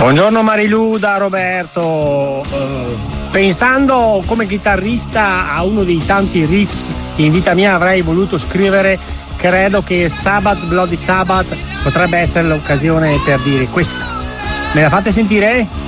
Buongiorno Marilu da Roberto. Pensando come chitarrista a uno dei tanti riffs che in vita mia avrei voluto scrivere, credo che Bloody Sabbath potrebbe essere l'occasione per dire questa. Me la fate sentire?